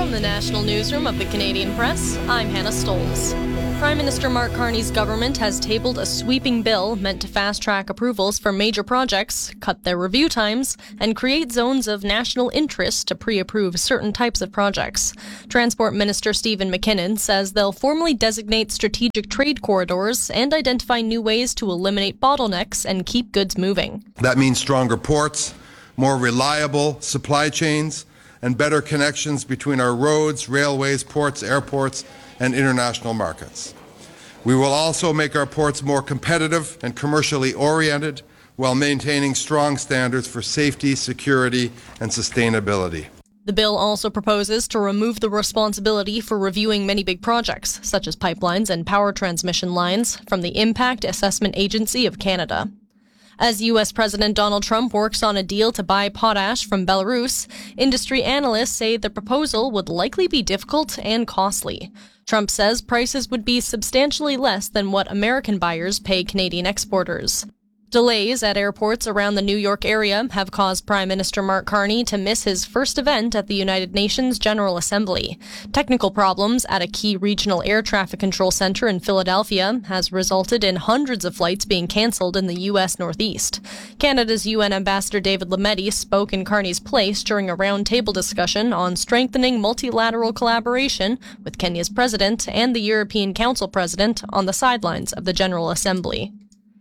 From the National Newsroom of the Canadian Press, I'm Hannah Stoles. Prime Minister Mark Carney's government has tabled a sweeping bill meant to fast-track approvals for major projects, cut their review times, and create zones of national interest to pre-approve certain types of projects. Transport Minister Stephen McKinnon says they'll formally designate strategic trade corridors and identify new ways to eliminate bottlenecks and keep goods moving. That means stronger ports, more reliable supply chains, and better connections between our roads, railways, ports, airports, and international markets. We will also make our ports more competitive and commercially oriented while maintaining strong standards for safety, security, and sustainability. The bill also proposes to remove the responsibility for reviewing many big projects, such as pipelines and power transmission lines, from the Impact Assessment Agency of Canada. As U.S. President Donald Trump works on a deal to buy potash from Belarus, industry analysts say the proposal would likely be difficult and costly. Trump says prices would be substantially less than what American buyers pay Canadian exporters. Delays at airports around the New York area have caused Prime Minister Mark Carney to miss his first event at the United Nations General Assembly. Technical problems at a key regional air traffic control center in Philadelphia has resulted in hundreds of flights being cancelled in the U.S. Northeast. Canada's UN Ambassador David Lametti spoke in Carney's place during a roundtable discussion on strengthening multilateral collaboration with Kenya's president and the European Council president on the sidelines of the General Assembly.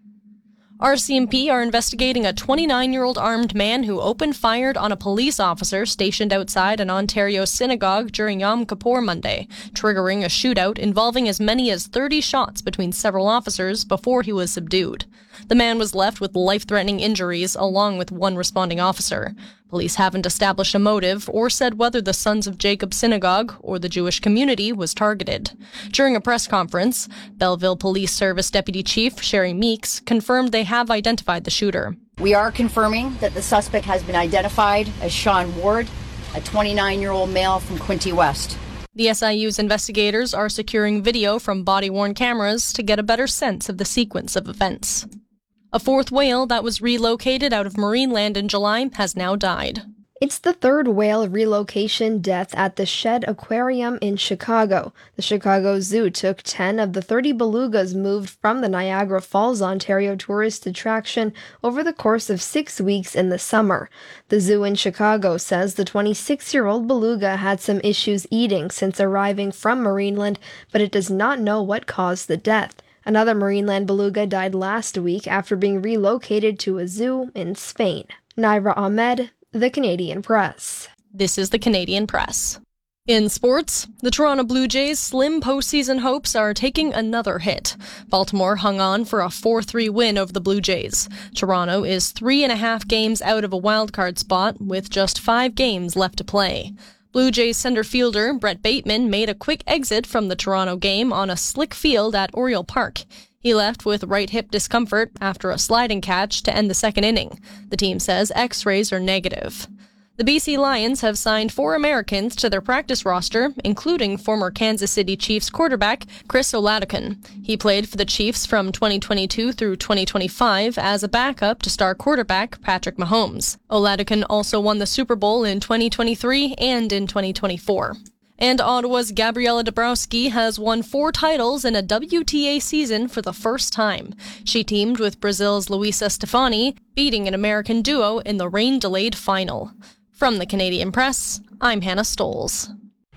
RCMP are investigating a 29-year-old armed man who opened fire on a police officer stationed outside an Ontario synagogue during Yom Kippur Monday, triggering a shootout involving as many as 30 shots between several officers before he was subdued. The man was left with life-threatening injuries along with one responding officer. Police haven't established a motive or said whether the Sons of Jacob Synagogue or the Jewish community was targeted. During a press conference, Belleville Police Service Deputy Chief Sherry Meeks confirmed they have identified the shooter. We are confirming that the suspect has been identified as Sean Ward, a 29-year-old male from Quinte West. The SIU's investigators are securing video from body-worn cameras to get a better sense of the sequence of events. A fourth whale that was relocated out of Marineland in July has now died. It's the third whale relocation death at the Shedd Aquarium in Chicago. The Chicago Zoo took 10 of the 30 belugas moved from the Niagara Falls, Ontario tourist attraction over the course of 6 weeks in the summer. The zoo in Chicago says the 26-year-old beluga had some issues eating since arriving from Marineland, but it does not know what caused the death. Another Marineland beluga died last week after being relocated to a zoo in Spain. Naira Ahmed, The Canadian Press. This is The Canadian Press. In sports, the Toronto Blue Jays' slim postseason hopes are taking another hit. Baltimore hung on for a 4-3 win over the Blue Jays. Toronto is 3.5 games out of a wildcard spot with just 5 games left to play. Blue Jays center fielder Brett Bateman made a quick exit from the Toronto game on a slick field at Oriole Park. He left with right hip discomfort after a sliding catch to end the second inning. The team says X-rays are negative. The BC Lions have signed 4 Americans to their practice roster, including former Kansas City Chiefs quarterback Chris Oladokun. He played for the Chiefs from 2022 through 2025 as a backup to star quarterback Patrick Mahomes. Oladokun also won the Super Bowl in 2023 and in 2024. And Ottawa's Gabriela Dabrowski has won 4 titles in a WTA season for the first time. She teamed with Brazil's Luisa Stefani, beating an American duo in the rain-delayed final. From the Canadian Press, I'm Hannah Stoles.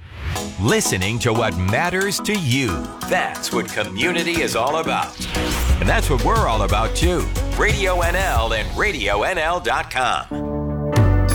Listening to what matters to you. That's what community is all about. And that's what we're all about, too. Radio NL and RadioNL.com.